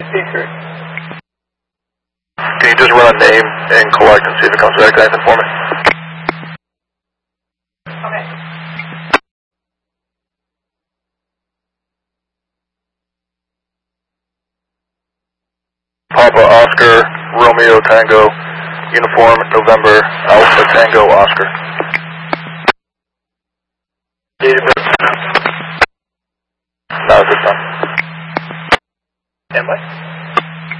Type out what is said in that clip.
speaker. Can you just run a name and collect and see if it comes back to anything for me? Okay. Papa Oscar, Romeo Tango, uniform November, Alpha Tango Oscar. Not at this time. Stand by.